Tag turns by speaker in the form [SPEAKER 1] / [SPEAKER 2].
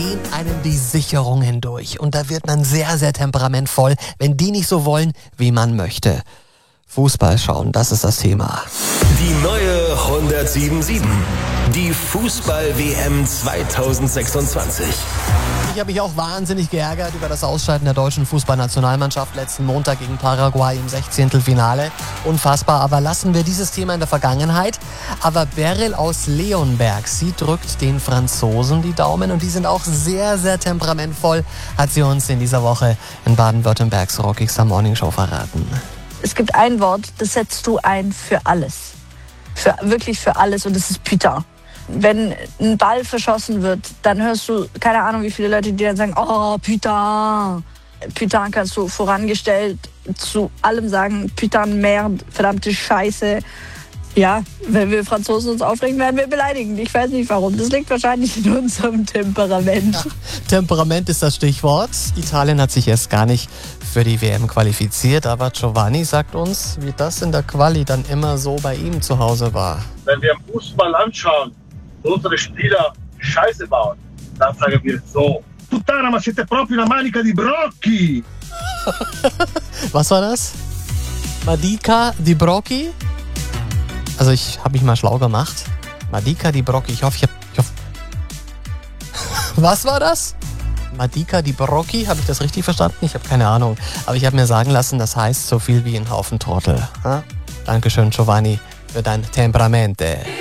[SPEAKER 1] gehen einem die Sicherungen durch. Und da wird man sehr, sehr temperamentvoll, wenn die nicht so wollen, wie man möchte. Fußball schauen, das ist das Thema.
[SPEAKER 2] Die neue 107.7. Die Fußball-WM 2026.
[SPEAKER 1] Ich habe mich auch wahnsinnig geärgert über das Ausscheiden der deutschen Fußballnationalmannschaft letzten Montag gegen Paraguay im 16. Finale. Unfassbar, aber lassen wir dieses Thema in der Vergangenheit. Aber Beryl aus Leonberg, sie drückt den Franzosen die Daumen und die sind auch sehr, sehr temperamentvoll, hat sie uns in dieser Woche in Baden-Württembergs Rockigster Morning Show verraten.
[SPEAKER 3] Es gibt ein Wort, das setzt du ein für alles. Wirklich für alles, und das ist Putain. Wenn ein Ball verschossen wird, dann hörst du, keine Ahnung, wie viele Leute, die dann sagen, oh, Putain. Putain kannst du vorangestellt zu allem sagen, Putain, Merde, verdammte Scheiße. Ja, wenn wir Franzosen uns aufregen, werden wir beleidigen. Ich weiß nicht warum. Das liegt wahrscheinlich in unserem Temperament.
[SPEAKER 1] Ja, Temperament ist das Stichwort. Italien hat sich erst gar nicht für die WM qualifiziert, aber Giovanni sagt uns, wie das in der Quali dann immer so bei ihm zu Hause war.
[SPEAKER 4] Wenn wir Fußball anschauen, unsere Spieler Scheiße bauen, dann sagen wir so: Puttana, ma siete proprio una manica di brocchi!
[SPEAKER 1] Was war das? Manica di Brocchi? Also ich habe mich mal schlau gemacht. Manica di Brocchi, ich hoffe. Was war das? Manica di Brocchi, habe ich das richtig verstanden? Ich habe keine Ahnung. Aber ich habe mir sagen lassen, das heißt so viel wie ein Haufen Trottel. Ha? Dankeschön, Giovanni, für dein Temperamente.